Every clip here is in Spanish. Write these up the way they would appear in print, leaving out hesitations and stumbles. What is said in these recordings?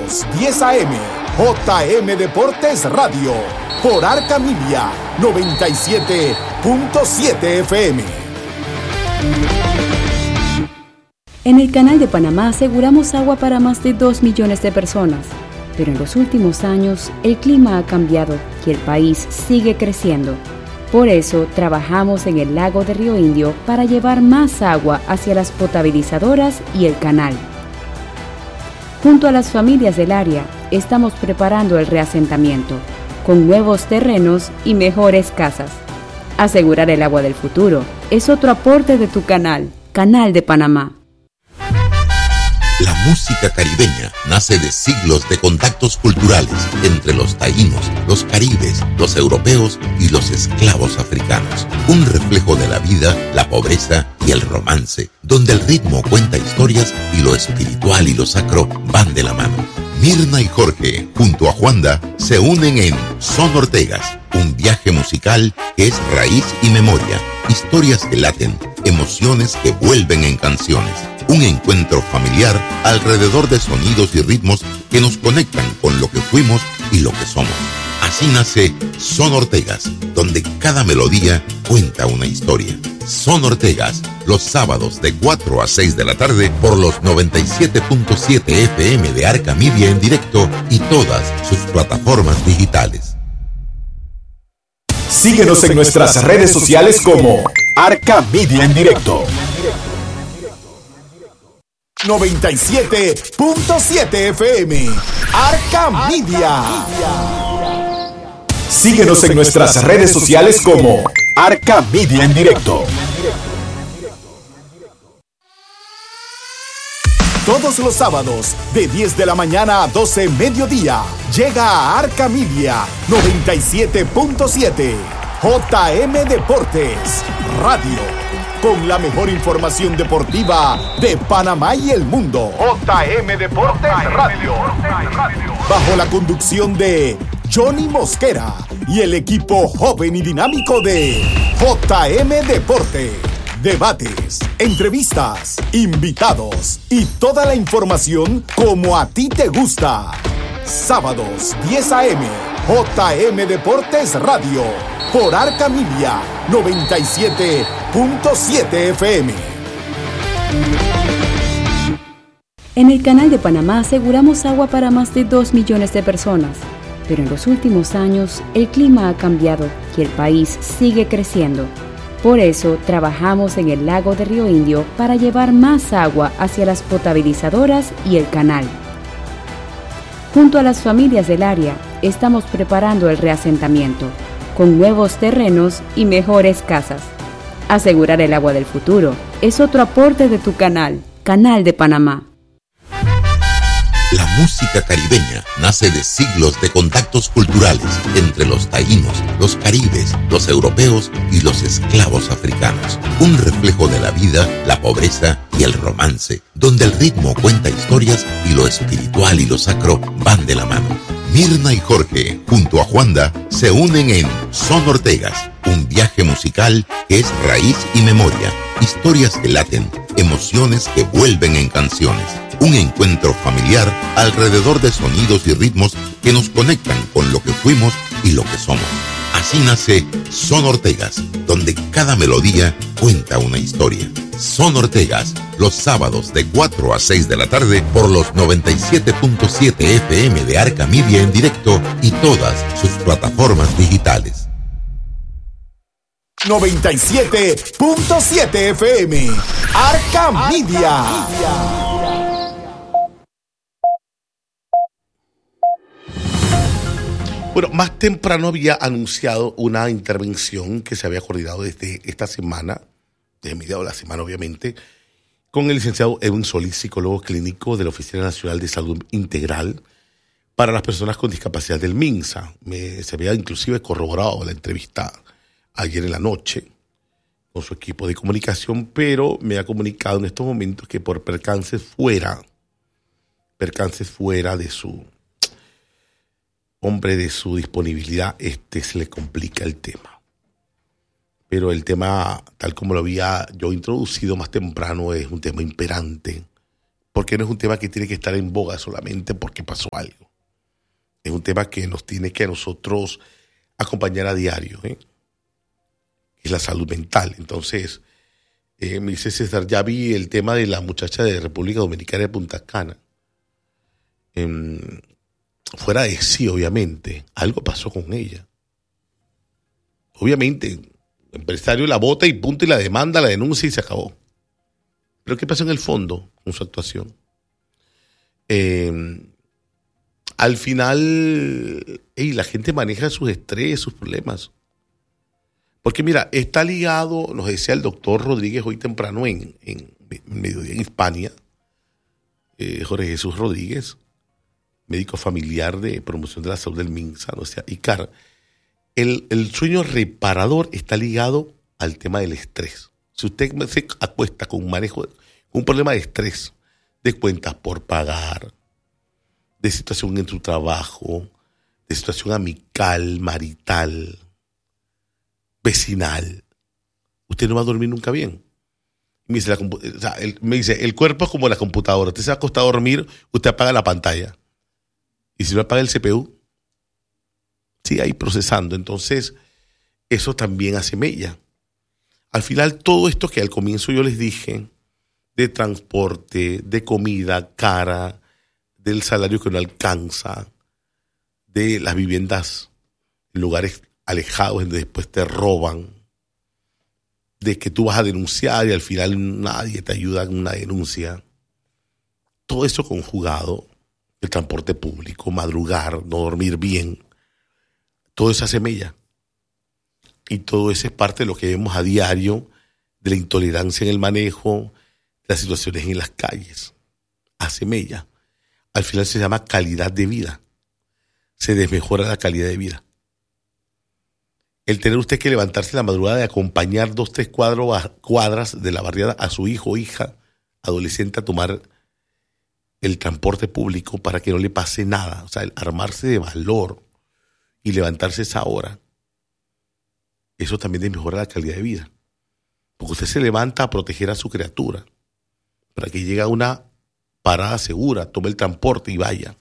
Sábados 10 a.m. JM Deportes Radio. Por Arca Media 97.7 FM. En el Canal de Panamá aseguramos agua para más de 2 millones de personas. Pero en los últimos años el clima ha cambiado y el país sigue creciendo. Por eso trabajamos en el lago de Río Indio para llevar más agua hacia las potabilizadoras y el canal. Junto a las familias del área, estamos preparando el reasentamiento, con nuevos terrenos y mejores casas. Asegurar el agua del futuro es otro aporte de tu canal, Canal de Panamá. La música caribeña nace de siglos de contactos culturales entre los taínos, los caribes, los europeos y los esclavos africanos. Un reflejo de la vida, la pobreza y el romance, donde el ritmo cuenta historias y lo espiritual y lo sacro van de la mano. Mirna y Jorge, junto a Juanda, se unen en Son Ortegas, un viaje musical que es raíz y memoria, historias que laten, emociones que vuelven en canciones. Un encuentro familiar alrededor de sonidos y ritmos que nos conectan con lo que fuimos y lo que somos. Así nace Son Ortegas, donde cada melodía cuenta una historia. Son Ortegas, los sábados de 4 a 6 de la tarde por los 97.7 FM de Arca Media en directo y todas sus plataformas digitales. Síguenos en nuestras redes sociales como Arca Media en directo. 97.7 FM Arca Media. Síguenos en nuestras redes sociales como Arca Media en directo. Todos los sábados de 10 de la mañana a 12 mediodía llega a Arca Media 97.7 JM Deportes Radio. Con la mejor información deportiva de Panamá y el mundo. JM Deportes Radio. Bajo la conducción de Johnny Mosquera y el equipo joven y dinámico de JM Deporte. Debates, entrevistas, invitados y toda la información como a ti te gusta. Sábados 10 a.m. JM Deportes Radio. Por Arca Media 97.7 FM. En el Canal de Panamá aseguramos agua para más de 2 millones de personas. Pero en los últimos años el clima ha cambiado y el país sigue creciendo. Por eso trabajamos en el lago de Río Indio para llevar más agua hacia las potabilizadoras y el canal. Junto a las familias del área, estamos preparando el reasentamiento, con nuevos terrenos y mejores casas. Asegurar el agua del futuro es otro aporte de tu canal, Canal de Panamá. La música caribeña nace de siglos de contactos culturales entre los taínos, los caribes, los europeos y los esclavos africanos. Un reflejo de la vida, la pobreza y el romance, donde el ritmo cuenta historias y lo espiritual y lo sacro van de la mano. Mirna y Jorge, junto a Juanda, se unen en Son Ortegas, un viaje musical que es raíz y memoria, historias que laten, emociones que vuelven en canciones. Un encuentro familiar alrededor de sonidos y ritmos que nos conectan con lo que fuimos y lo que somos. Así nace Son Ortegas, donde cada melodía cuenta una historia. Son Ortegas, los sábados de 4 a 6 de la tarde por los 97.7 FM de Arca Media en directo y todas sus plataformas digitales. 97.7 FM Arca Media. Bueno, más temprano había anunciado una intervención que se había coordinado desde esta semana, desde mediados de la semana obviamente, con el licenciado Edwin Solís, psicólogo clínico de la Oficina Nacional de Salud Integral para las personas con discapacidad del MINSA. Se había inclusive corroborado la entrevista ayer en la noche con su equipo de comunicación, pero me ha comunicado en estos momentos que por percances fuera de su disponibilidad, se le complica el tema. Pero el tema, tal como lo había yo introducido más temprano, es un tema imperante porque no es un tema que tiene que estar en boga solamente porque pasó algo. Es un tema que nos tiene que a nosotros acompañar a diario, es la salud mental. Entonces, me dice César, ya vi el tema de la muchacha de República Dominicana de Punta Cana. Fuera de sí, obviamente, algo pasó con ella. Obviamente, el empresario la bota y punto, y la demanda, la denuncia y se acabó. Pero ¿qué pasó en el fondo con su actuación? Al final, la gente maneja sus estrés, sus problemas. Porque mira, está ligado, nos decía el doctor Rodríguez hoy temprano en Mediodía en Hispania, Jorge Jesús Rodríguez, médico familiar de promoción de la salud del MINSA, o sea, ICAR, el sueño reparador está ligado al tema del estrés. Si usted se acuesta con un problema de estrés, de cuentas por pagar, de situación en tu trabajo, de situación amical, marital, vecinal, usted no va a dormir nunca bien. Me dice, el cuerpo es como la computadora. Usted se va a acostar a dormir, usted apaga la pantalla. Y si no apaga el CPU, sigue ahí procesando. Entonces, eso también hace mella. Al final, todo esto que al comienzo yo les dije, de transporte, de comida cara, del salario que no alcanza, de las viviendas en lugares alejados donde después te roban, de que tú vas a denunciar y al final nadie te ayuda en una denuncia. Todo eso conjugado, el transporte público, madrugar, no dormir bien, todo eso hace mella. Y todo eso es parte de lo que vemos a diario, de la intolerancia en el manejo, las situaciones en las calles. Hace mella. Al final se llama calidad de vida. Se desmejora la calidad de vida. El tener usted que levantarse en la madrugada y acompañar 2-3 cuadras de la barriada a su hijo o hija adolescente a tomar el transporte público para que no le pase nada. O sea, el armarse de valor y levantarse esa hora, eso también desmejora la calidad de vida. Porque usted se levanta a proteger a su criatura para que llegue a una parada segura, tome el transporte y vaya.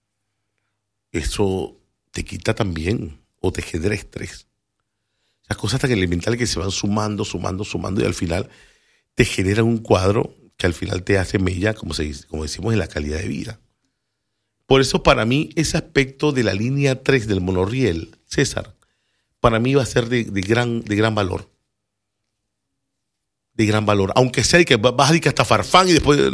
Eso te quita también o te genera estrés. Las cosas tan elementales que se van sumando y al final te generan un cuadro que al final te hace mella, como decimos, en la calidad de vida. Por eso para mí ese aspecto de la línea 3 del monorriel, César, para mí va a ser de gran valor. De gran valor. Aunque sea que vas a decir que hasta Farfán y después...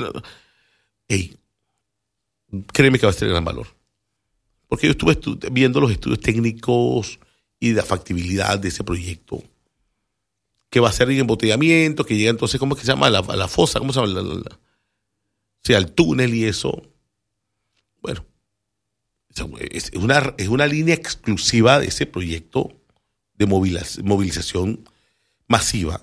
créeme que va a ser de gran valor. Porque yo estuve viendo los estudios técnicos y la factibilidad de ese proyecto, que va a ser el embotellamiento, que llega entonces, ¿cómo es que se llama? La fosa, ¿cómo se llama? El túnel y eso. Bueno, es una línea exclusiva de ese proyecto de movilización masiva.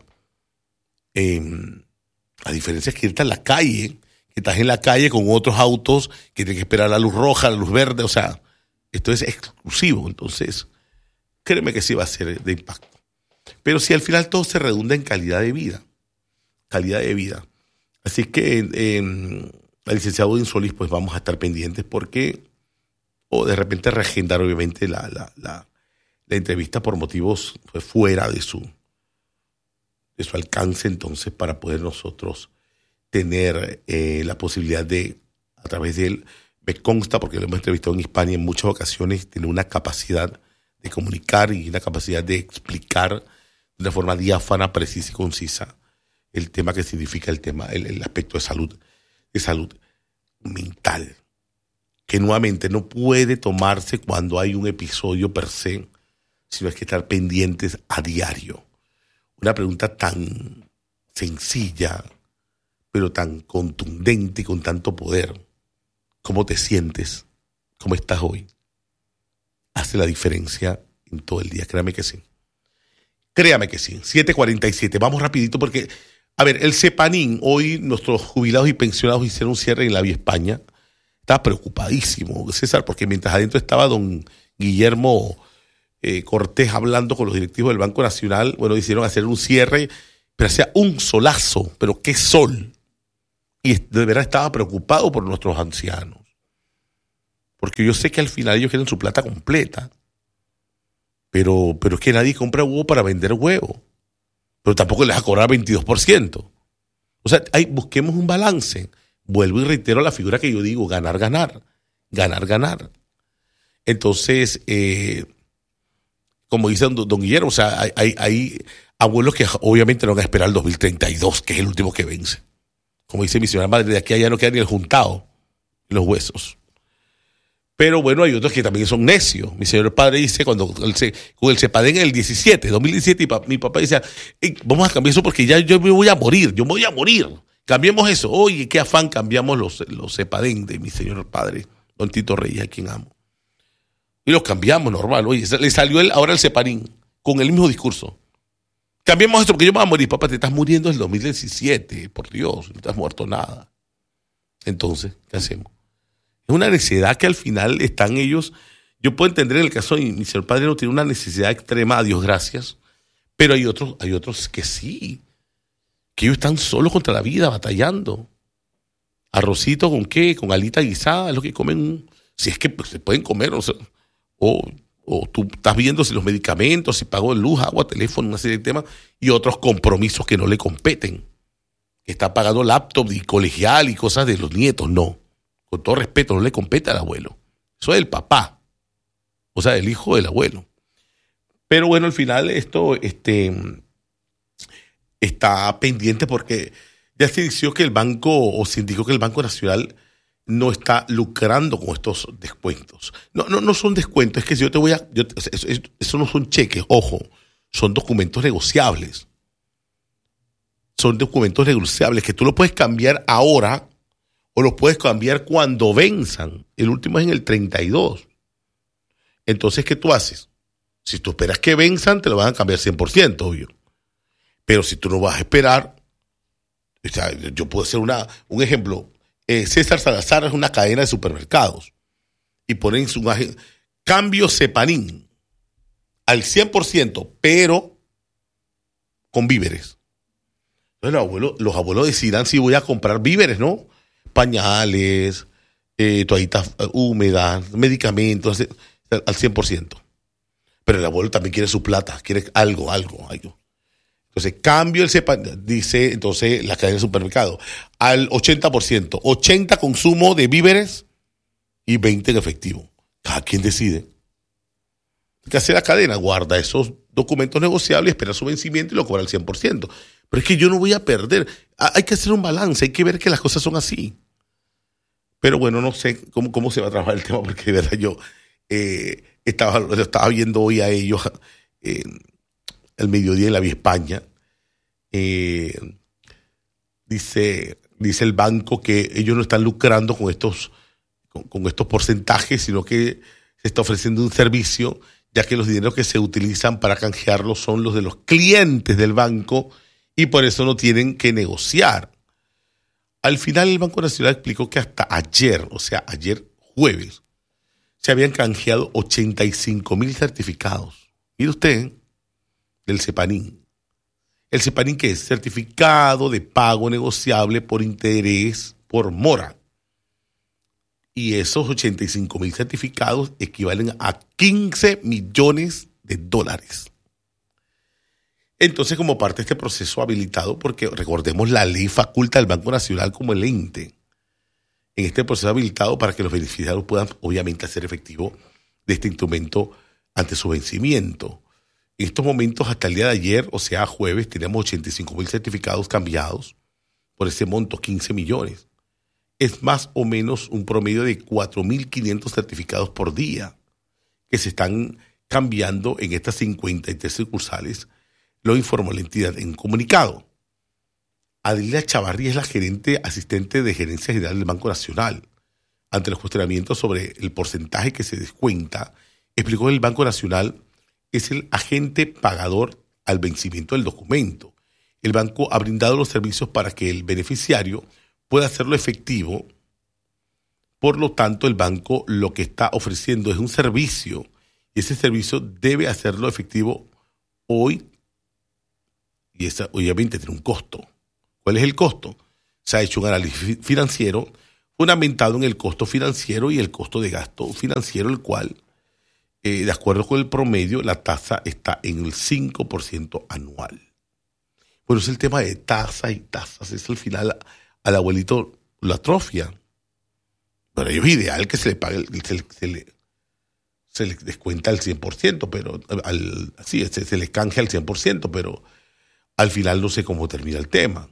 La diferencia es que estás en la calle, que estás en la calle con otros autos que tienen que esperar la luz roja, la luz verde, o sea, esto es exclusivo, entonces créeme que sí va a ser de impacto. Pero si al final todo se redunda en calidad de vida. Calidad de vida. Así que la licenciada Insolis, pues vamos a estar pendientes porque, o de repente reagendar obviamente la entrevista por motivos pues, fuera de su alcance, entonces para poder nosotros tener la posibilidad de, a través de él, me consta, porque lo hemos entrevistado en Hispania en muchas ocasiones, tiene una capacidad de comunicar y una capacidad de explicar de una forma diáfana, precisa y concisa el tema que significa el aspecto de salud mental, que nuevamente no puede tomarse cuando hay un episodio per se, sino hay que estar pendientes a diario. Una pregunta tan sencilla, pero tan contundente y con tanto poder. ¿Cómo te sientes? ¿Cómo estás hoy? Hace la diferencia en todo el día, créame que sí. Créame que sí. 7:47. Vamos rapidito porque, a ver, el Cepanín, hoy nuestros jubilados y pensionados hicieron un cierre en la Vía España. Estaba preocupadísimo, César, porque mientras adentro estaba don Guillermo Cortés hablando con los directivos del Banco Nacional, bueno, hicieron hacer un cierre, pero hacía un solazo, pero qué sol. Y de verdad estaba preocupado por nuestros ancianos. Porque yo sé que al final ellos quieren su plata completa. Pero es que nadie compra huevo para vender huevo. Pero tampoco les va a cobrar 22%. O sea, busquemos un balance. Vuelvo y reitero la figura que yo digo, ganar, ganar. Ganar, ganar. Entonces, como dice don Guillermo, o sea, hay abuelos que obviamente no van a esperar el 2032, que es el último que vence. Como dice mi señora madre, de aquí a allá no queda ni el juntado, los huesos. Pero bueno, hay otros que también son necios. Mi señor padre dice, con el Cepaden en el 2017, y mi papá decía, vamos a cambiar eso porque ya yo me voy a morir, Cambiemos eso. Oye, qué afán cambiamos los Cepaden de mi señor padre, don Tito Reyes, a quien amo. Y los cambiamos, normal. Oye, le salió ahora el Ceparín, con el mismo discurso. Cambiemos esto porque yo me voy a morir. Papá, te estás muriendo en el 2017, por Dios, no te has muerto nada. Entonces, ¿qué hacemos? Es una necesidad que al final están ellos. Yo puedo entender en el caso de mi señor padre, no tiene una necesidad extrema, a Dios gracias, pero hay otros que sí, que ellos están solos contra la vida, batallando. Arrocito con qué, con alita guisada, es lo que comen, si es que pues, se pueden comer, o tú estás viendo si los medicamentos, si pago de luz, agua, teléfono, una serie de temas, y otros compromisos que no le competen. Está pagando laptop y colegial y cosas de los nietos, no. Con todo respeto, no le compete al abuelo. Eso es el papá. O sea, el hijo del abuelo. Pero bueno, al final esto está pendiente porque ya se indicó que el Banco Nacional no está lucrando con estos descuentos. No son descuentos, es que si yo te voy a... eso no son cheques, ojo, son documentos negociables. Son documentos negociables que tú lo puedes cambiar ahora o los puedes cambiar cuando venzan. El último es en el 32. Entonces, ¿qué tú haces? Si tú esperas que venzan, te lo van a cambiar 100%, obvio. Pero si tú no vas a esperar, o sea, yo puedo hacer un ejemplo. César Salazar es una cadena de supermercados y ponen su cambio Cepanín al 100%, pero con víveres. Entonces los abuelos decidirán si voy a comprar víveres, ¿no? Pañales, toallitas húmedas, medicamentos, al 100%. Pero el abuelo también quiere su plata, quiere algo. Entonces, cambio el CEPA, dice entonces la cadena de supermercado, al 80%. 80% consumo de víveres y 20% en efectivo. Cada quien decide. ¿Qué hace la cadena? Guarda esos documentos negociables, espera su vencimiento y lo cobra al 100%. Pero es que yo no voy a perder. Hay que hacer un balance, hay que ver que las cosas son así. Pero bueno, no sé cómo se va a trabajar el tema, porque de verdad yo estaba viendo hoy a ellos el mediodía en la Vía España. Dice el banco que ellos no están lucrando con estos porcentajes, sino que se está ofreciendo un servicio, ya que los dineros que se utilizan para canjearlos son los de los clientes del banco y por eso no tienen que negociar. Al final el Banco Nacional explicó que hasta ayer, o sea, ayer jueves, se habían canjeado 85,000 certificados. Mire usted, del Cepanín. El Cepanín, que es certificado de pago negociable por interés por mora. Y esos 85,000 certificados equivalen a $15 millones. Entonces, como parte de este proceso habilitado, porque recordemos, la ley faculta al Banco Nacional como el ente en este proceso habilitado para que los beneficiarios puedan, obviamente, hacer efectivo de este instrumento ante su vencimiento. En estos momentos, hasta el día de ayer, o sea, jueves, teníamos 85,000 certificados cambiados por ese monto, 15 millones. Es más o menos un promedio de 4.500 certificados por día que se están cambiando en estas 53 sucursales, lo informó la entidad en un comunicado. Adela Chavarri es la asistente de gerencia general del Banco Nacional. Ante los cuestionamientos sobre el porcentaje que se descuenta, explicó que el Banco Nacional es el agente pagador al vencimiento del documento. El banco ha brindado los servicios para que el beneficiario pueda hacerlo efectivo. Por lo tanto, el banco lo que está ofreciendo es un servicio y ese servicio debe hacerlo efectivo hoy y obviamente tiene un costo. ¿Cuál es el costo? se ha hecho un análisis financiero fundamentado en el costo financiero y el costo de gasto financiero, el cual, de acuerdo con el promedio, la tasa está en el 5% anual. Bueno, es el tema de tasas y tasas. Es al final al abuelito lo atrofia. Pero es ideal que se le pague, se le descuenta el 100%, pero se le canje al 100%, pero al final no sé cómo termina el tema.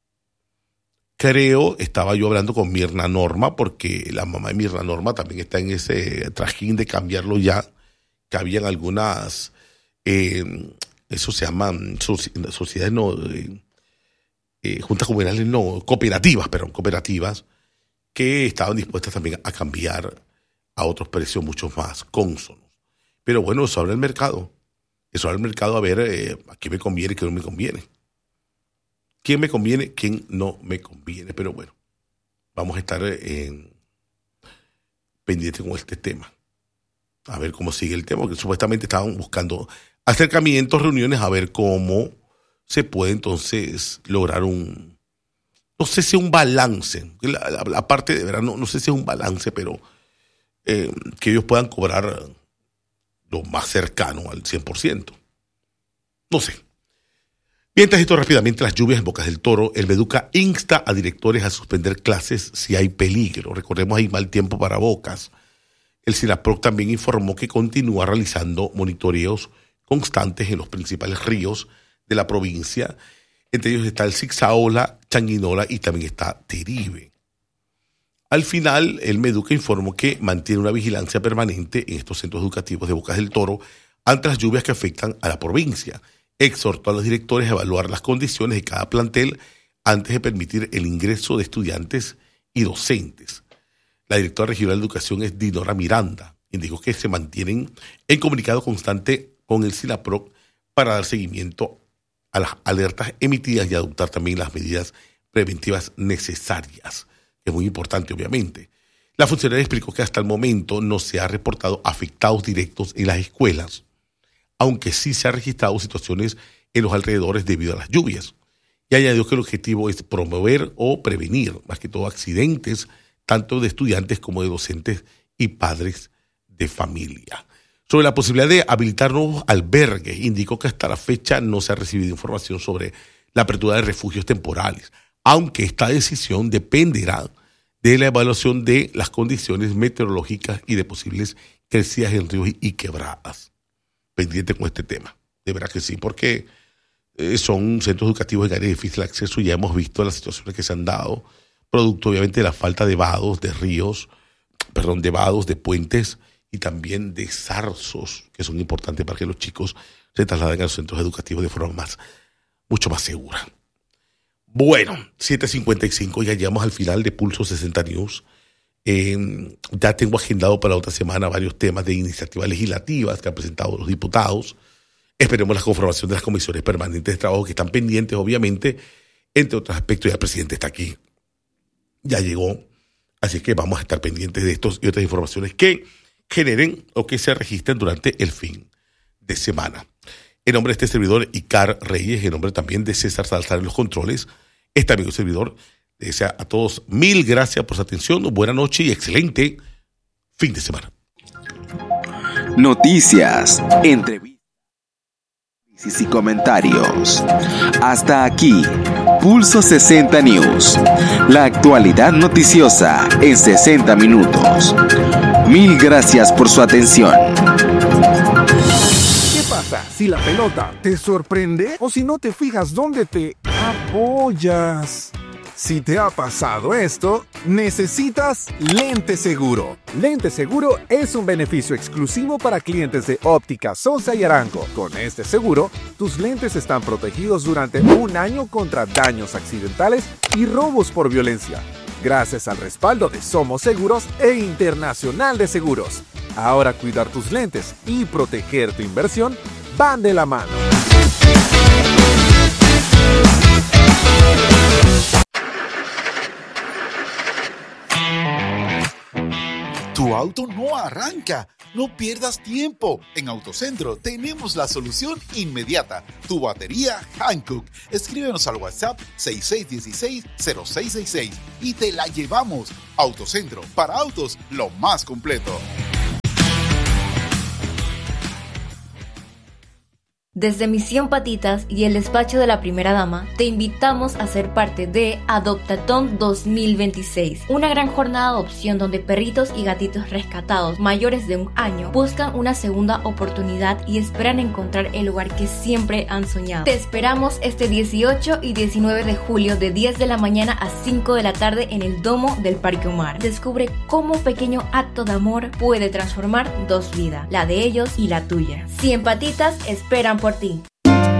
Estaba yo hablando con Mirna Norma, porque la mamá de Mirna Norma también está en ese trajín de cambiarlo ya, que habían algunas, eso se llaman sociedades, juntas comunales, cooperativas, que estaban dispuestas también a cambiar a otros precios mucho más cónsonos. Pero bueno, eso abre el mercado. Eso abre el mercado a ver a quién me conviene y quién no me conviene. ¿Quién me conviene? ¿Quién no me conviene? Pero bueno, vamos a estar pendientes con este tema. A ver cómo sigue el tema, porque supuestamente estaban buscando acercamientos, reuniones, a ver cómo se puede entonces lograr no sé si un balance. La parte de verdad, no sé si es un balance, pero que ellos puedan cobrar lo más cercano al 100%. No sé. Mientras esto rápidamente, las lluvias en Bocas del Toro, el Meduca insta a directores a suspender clases si hay peligro. Recordemos, hay mal tiempo para Bocas. El SINAPROC también informó que continúa realizando monitoreos constantes en los principales ríos de la provincia. Entre ellos está el Zixaola, Changuinola y también está Teribe. Al final, el Meduca informó que mantiene una vigilancia permanente en estos centros educativos de Bocas del Toro ante las lluvias que afectan a la provincia. Exhortó a los directores a evaluar las condiciones de cada plantel antes de permitir el ingreso de estudiantes y docentes. La directora regional de educación es Dinora Miranda. Indicó que se mantienen en comunicado constante con el SINAPROC para dar seguimiento a las alertas emitidas y adoptar también las medidas preventivas necesarias, que es muy importante, obviamente. La funcionaria explicó que hasta el momento no se ha reportado afectados directos en las escuelas, aunque sí se han registrado situaciones en los alrededores debido a las lluvias. Y añadió que el objetivo es promover o prevenir, más que todo, accidentes, tanto de estudiantes como de docentes y padres de familia. Sobre la posibilidad de habilitar nuevos albergues, indicó que hasta la fecha no se ha recibido información sobre la apertura de refugios temporales, aunque esta decisión dependerá de la evaluación de las condiciones meteorológicas y de posibles crecidas en ríos y quebradas. Pendiente con este tema, de verdad que sí, porque son centros educativos en áreas de difícil acceso y ya hemos visto las situaciones que se han dado, producto obviamente de la falta de vados, de vados, de puentes y también de zarzos, que son importantes para que los chicos se trasladen a los centros educativos de forma mucho más segura. Bueno, 7:55, ya llegamos al final de Pulso 60 News. Ya tengo agendado para la otra semana varios temas de iniciativas legislativas que han presentado los diputados. Esperemos la conformación de las comisiones permanentes de trabajo que están pendientes, obviamente, entre otros aspectos. Ya el presidente está aquí, ya llegó, así que vamos a estar pendientes de estos y otras informaciones que generen o que se registren durante el fin de semana. En nombre de este servidor, Icar Reyes, en nombre también de César Salazar en los controles, este amigo servidor le desea a todos mil gracias por su atención, buena noche y excelente fin de semana. Noticias, entrevistas y comentarios. Hasta aquí, Pulso 60 News. La actualidad noticiosa en 60 minutos. Mil gracias por su atención. ¿Qué pasa si la pelota te sorprende o si no te fijas dónde te apoyas? Si te ha pasado esto, necesitas Lente Seguro. Lente Seguro es un beneficio exclusivo para clientes de Óptica Sosa y Arango. Con este seguro, tus lentes están protegidos durante un año contra daños accidentales y robos por violencia, gracias al respaldo de Somos Seguros e Internacional de Seguros. Ahora cuidar tus lentes y proteger tu inversión van de la mano. Tu tu auto no arranca. No pierdas tiempo. En Autocentro tenemos la solución inmediata. Tu batería Hankook. Escríbenos al WhatsApp 6616-0666 y te la llevamos. Autocentro, para autos, lo más completo. Desde Misión Patitas y el despacho de la primera dama, te invitamos a ser parte de Adoptatón 2026, una gran jornada de adopción donde perritos y gatitos rescatados mayores de 1 año buscan una segunda oportunidad y esperan encontrar el hogar que siempre han soñado. Te esperamos este 18 y 19 de julio de 10 de la mañana a 5 de la tarde en el Domo del Parque Omar. Descubre cómo un pequeño acto de amor puede transformar 2 vidas, la de ellos y la tuya. 100 patitas esperan por ti.